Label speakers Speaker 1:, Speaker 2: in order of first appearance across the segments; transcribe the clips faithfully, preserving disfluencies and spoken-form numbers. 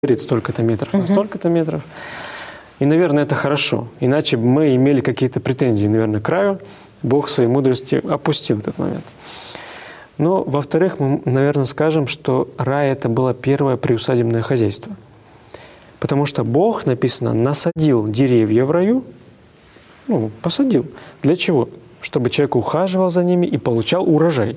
Speaker 1: говорит столько-то метров на столько-то метров. И, наверное, это хорошо. Иначе бы мы имели какие-то претензии, наверное, к раю. Бог в своей мудрости опустил этот момент. Но, во-вторых, мы, наверное, скажем, что рай – это было первое приусадебное хозяйство. Потому что Бог, написано, насадил деревья в раю, ну, посадил. Для чего? Чтобы человек ухаживал за ними и получал урожай.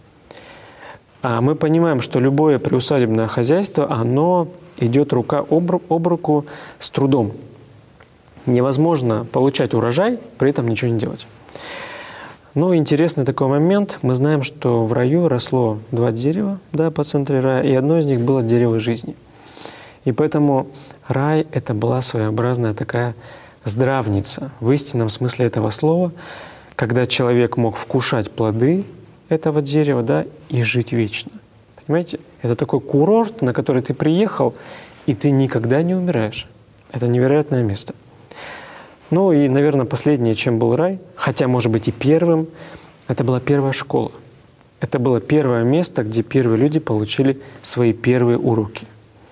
Speaker 1: А мы понимаем, что любое приусадебное хозяйство, оно идет рука об, об руку с трудом. Невозможно получать урожай, при этом ничего не делать. Ну, интересный такой момент. Мы знаем, что в раю росло два дерева, да, по центру рая, и одно из них было дерево жизни. И поэтому рай – это была своеобразная такая здравница в истинном смысле этого слова, когда человек мог вкушать плоды этого дерева, да, и жить вечно. Понимаете? Это такой курорт, на который ты приехал, и ты никогда не умираешь. Это невероятное место. Ну и, наверное, последнее, чем был рай, хотя, может быть, и первым, это была первая школа. Это было первое место, где первые люди получили свои первые уроки.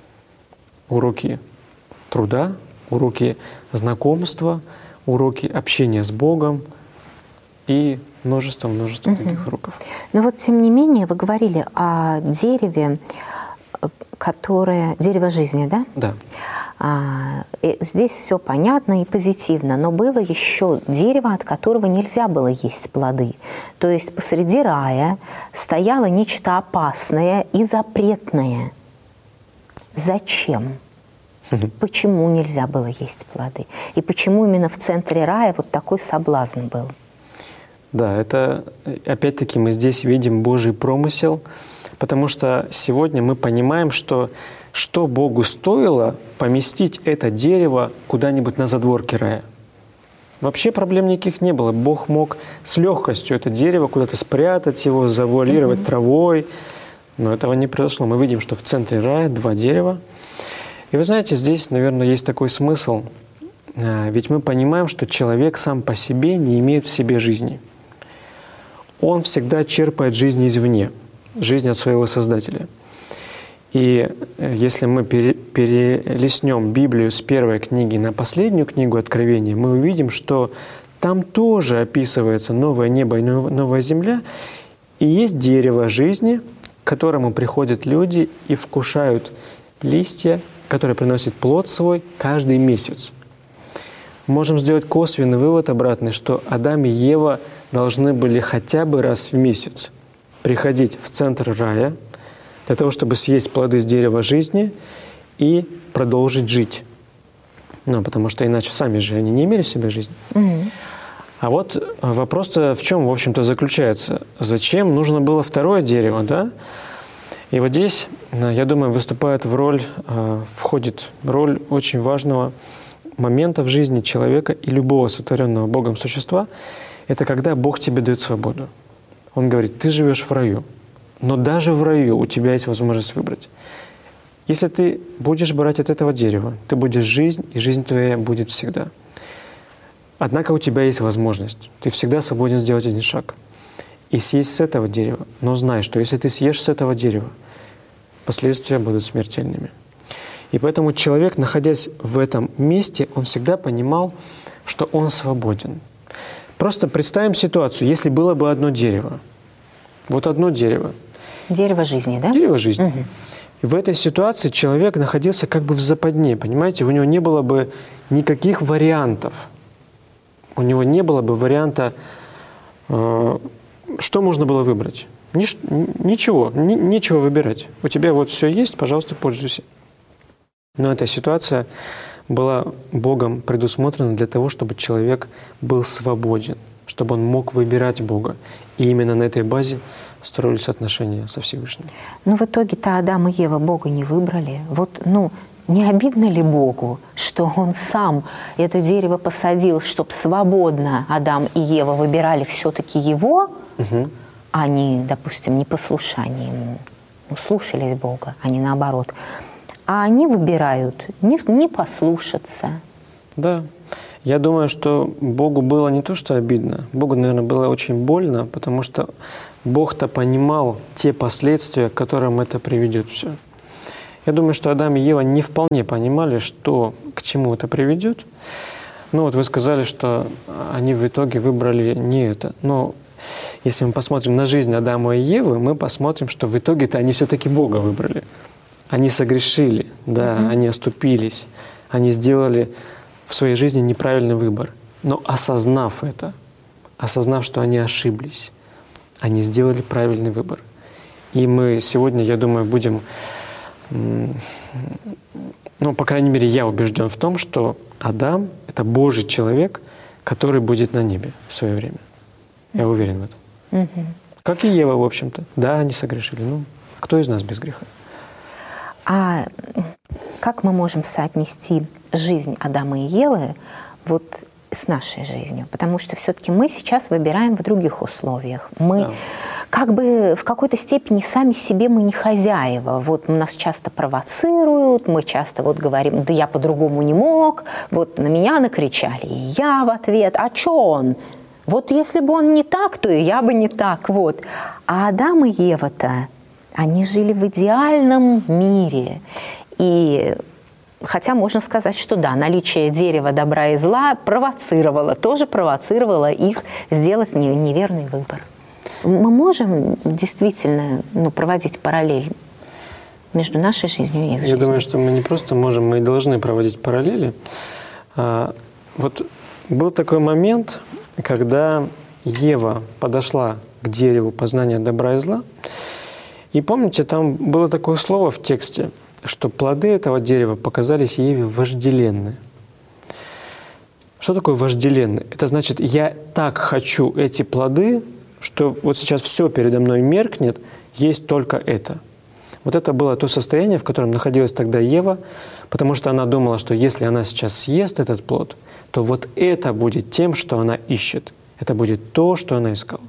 Speaker 1: Уроки труда, уроки знакомства, уроки общения с Богом и множество-множество угу. таких уроков.
Speaker 2: Но вот, тем не менее, вы говорили о дереве, которое… Дерево жизни, да?
Speaker 1: Да.
Speaker 2: А, здесь все понятно и позитивно, но было еще дерево, от которого нельзя было есть плоды. То есть посреди рая стояло нечто опасное и запретное. Зачем? Почему нельзя было есть плоды? И почему именно в центре рая вот такой соблазн был?
Speaker 1: Да, это опять-таки мы здесь видим Божий промысел, потому что сегодня мы понимаем, что что Богу стоило поместить это дерево куда-нибудь на задворке рая. Вообще проблем никаких не было. Бог мог с легкостью это дерево куда-то спрятать, его завуалировать mm-hmm. травой, но этого не произошло. Мы видим, что в центре рая два дерева. И вы знаете, здесь, наверное, есть такой смысл, ведь мы понимаем, что человек сам по себе не имеет в себе жизни. Он всегда черпает жизнь извне, жизнь от своего Создателя. И если мы перелистнем Библию с первой книги на последнюю книгу Откровения, мы увидим, что там тоже описывается новое небо и новая земля, и есть дерево жизни, к которому приходят люди и вкушают листья, которые приносят плод свой каждый месяц. Можем сделать косвенный вывод обратный, что Адам и Ева должны были хотя бы раз в месяц приходить в центр рая для того, чтобы съесть плоды с дерева жизни и продолжить жить. Ну, потому что иначе сами же они не имели в себе жизни. Mm-hmm. А вот вопрос-то в чем, в общем-то, заключается? Зачем нужно было второе дерево, да? И вот здесь, я думаю, выступает в роль, входит роль очень важного момента в жизни человека и любого сотворенного Богом существа. Это когда Бог тебе дает свободу. Он говорит, ты живешь в раю, но даже в раю у тебя есть возможность выбрать. Если ты будешь брать от этого дерева, ты будешь жизнь, и жизнь твоя будет всегда. Однако у тебя есть возможность. Ты всегда свободен сделать один шаг и съесть с этого дерева. Но знай, что если ты съешь с этого дерева, последствия будут смертельными. И поэтому человек, находясь в этом месте, он всегда понимал, что он свободен. Просто представим ситуацию, если было бы одно дерево. Вот одно дерево.
Speaker 2: Дерево жизни, да?
Speaker 1: Дерево жизни.
Speaker 2: Угу.
Speaker 1: И в этой ситуации человек находился как бы в западне, понимаете? У него не было бы никаких вариантов. У него не было бы варианта, э, что можно было выбрать. Нич- ничего, ни- нечего выбирать. У тебя вот все есть, пожалуйста, пользуйся. Но эта ситуация была Богом предусмотрена для того, чтобы человек был свободен, чтобы он мог выбирать Бога. И именно на этой базе строились отношения со Всевышним.
Speaker 2: Но в итоге-то Адам и Ева Бога не выбрали. Вот, ну, не обидно ли Богу, что Он сам это дерево посадил, чтобы свободно Адам и Ева выбирали все-таки Его, угу. а не, допустим, непослушание Ему. Ну, слушались Бога, а не наоборот. А они выбирают не, не послушаться.
Speaker 1: Да. Я думаю, что Богу было не то, что обидно. Богу, наверное, было очень больно, потому что Бог-то понимал те последствия, к которым это приведет все. Я думаю, что Адам и Ева не вполне понимали, что к чему это приведет. Ну вот вы сказали, что они в итоге выбрали не это. Но если мы посмотрим на жизнь Адама и Евы, мы посмотрим, что в итоге-то они все-таки Бога выбрали. Они согрешили, да, mm-hmm. они оступились, они сделали в своей жизни неправильный выбор. Но осознав это, осознав, что они ошиблись, они сделали правильный выбор. И мы сегодня, я думаю, будем, ну, по крайней мере, я убежден в том, что Адам — это Божий человек, который будет на небе в свое время. Я уверен в этом. Mm-hmm. Как и Ева, в общем-то. Да, они согрешили. Ну, кто из нас без греха?
Speaker 2: А как мы можем соотнести жизнь Адама и Евы вот с нашей жизнью? Потому что все-таки мы сейчас выбираем в других условиях. Мы да. как бы в какой-то степени сами себе мы не хозяева. Вот нас часто провоцируют, мы часто вот говорим, да я по-другому не мог, вот на меня накричали, и я в ответ, а чё он? Вот если бы он не так, то и я бы не так. Вот. А Адам и Ева-то, они жили в идеальном мире. И хотя можно сказать, что да, наличие дерева добра и зла провоцировало, тоже провоцировало их сделать неверный выбор. Мы можем действительно ну, проводить параллель между нашей жизнью и их жизнью?
Speaker 1: Я думаю, что мы не просто можем, мы и должны проводить параллели. А, вот был такой момент, когда Ева подошла к дереву познания добра и зла, и помните, там было такое слово в тексте, что плоды этого дерева показались Еве вожделенны. Что такое вожделенны? Это значит, я так хочу эти плоды, что вот сейчас все передо мной меркнет, есть только это. Вот это было то состояние, в котором находилась тогда Ева, потому что она думала, что если она сейчас съест этот плод, то вот это будет тем, что она ищет. Это будет то, что она искала.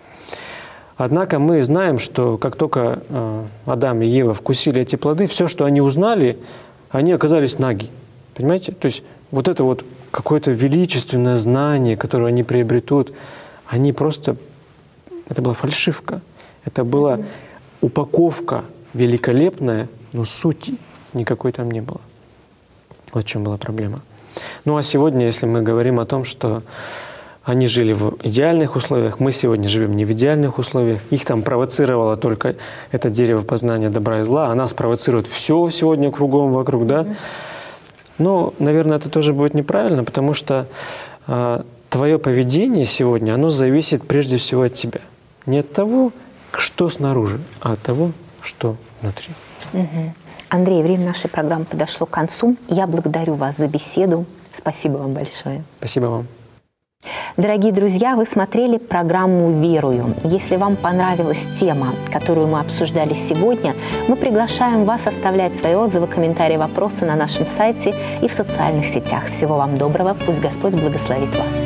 Speaker 1: Однако мы знаем, что как только э, Адам и Ева вкусили эти плоды, все, что они узнали, они оказались наги. Понимаете? То есть вот это вот какое-то величественное знание, которое они приобретут, они просто... Это была фальшивка. Это была упаковка великолепная, но сути никакой там не было. Вот в чем была проблема. Ну а сегодня, если мы говорим о том, что они жили в идеальных условиях, мы сегодня живем не в идеальных условиях. Их там провоцировало только это дерево познания добра и зла, а нас провоцирует все сегодня кругом вокруг, да? Но, наверное, это тоже будет неправильно, потому что э, твое поведение сегодня, оно зависит прежде всего от тебя. Не от того, что снаружи, а от того, что внутри.
Speaker 2: Угу. Андрей, время нашей программы подошло к концу. Я благодарю вас за беседу. Спасибо вам большое.
Speaker 1: Спасибо вам.
Speaker 2: Дорогие друзья, вы смотрели программу «Верую». Если вам понравилась тема, которую мы обсуждали сегодня, мы приглашаем вас оставлять свои отзывы, комментарии, вопросы на нашем сайте и в социальных сетях. Всего вам доброго. Пусть Господь благословит вас.